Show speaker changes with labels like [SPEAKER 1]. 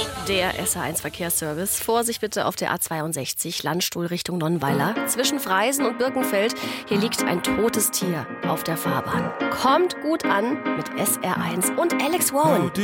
[SPEAKER 1] Der SR1 Verkehrsservice. Vorsicht bitte auf der A62, Landstuhl Richtung Nonnweiler. Zwischen Freisen und Birkenfeld. Hier liegt ein totes Tier auf der Fahrbahn. Kommt gut an mit SR1 und Alex Warren.